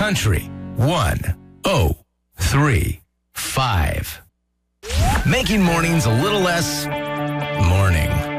Country 103.5. Making mornings a little less morning.